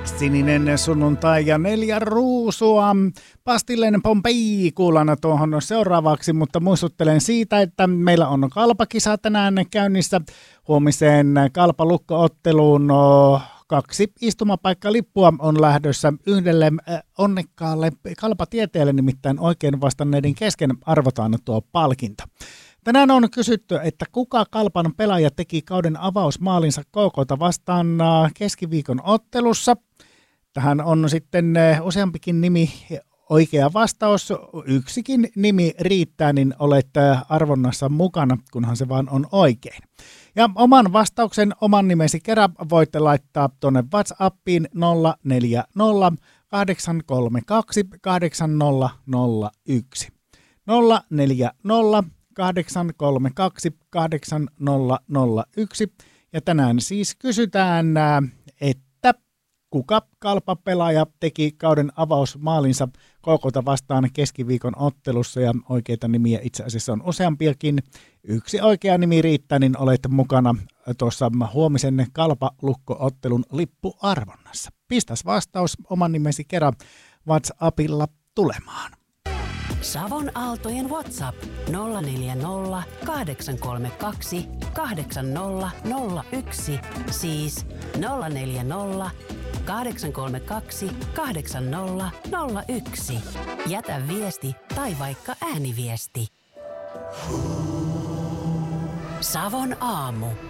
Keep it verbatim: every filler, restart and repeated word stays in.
Sininen sunnuntai ja neljä ruusua. Pastillen Pompei kuulana tuohon seuraavaksi, mutta muistuttelen siitä, että meillä on kalpakisa tänään käynnissä huomiseen kalpalukko-otteluun. No, kaksi istumapaikkalippua on lähdössä yhdelle onnekkaalle kalpatieteelle, nimittäin oikein vastanneiden kesken arvotaan tuo palkinto. Tänään on kysytty, että kuka Kalpan pelaaja teki kauden avausmaalinsa K K:ta vastaan keskiviikon ottelussa. Tähän on sitten useampikin nimi oikea vastaus. Yksikin nimi riittää, niin olet arvonnassa mukana, kunhan se vaan on oikein. Ja oman vastauksen, oman nimesi kerran voitte laittaa tuonne WhatsAppiin nolla neljä nolla kahdeksan kolme kaksi kahdeksan nolla nolla yksi. nolla neljä nolla kahdeksan kolme kaksi kahdeksan nolla nolla yksi. Ja tänään siis kysytään, että kuka Kalpa-pelaaja teki kauden avausmaalinsa K K:ta vastaan keskiviikon ottelussa, ja oikeita nimiä itse asiassa on useampiakin. Yksi oikea nimi riittää, niin olet mukana tuossa huomisen Kalpa-lukko-ottelun lippuarvonnassa. Pistäs vastaus oman nimesi kerran WhatsAppilla tulemaan. Savon Aaltojen WhatsApp nolla neljä nolla kahdeksan kolme kaksi kahdeksan nolla nolla yksi, siis nolla neljä nolla kahdeksan kolme kaksi kahdeksan nolla nolla yksi. Jätä viesti tai vaikka ääniviesti. Savon aamu.